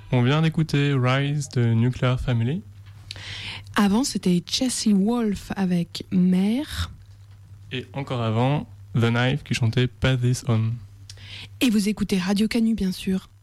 On vient d'écouter Rise de Nuclear Family. Avant, c'était Jesse Wolf avec Mère. Et encore avant, The Knife qui chantait Pass This On. Et vous écoutez Radio Canu, bien sûr.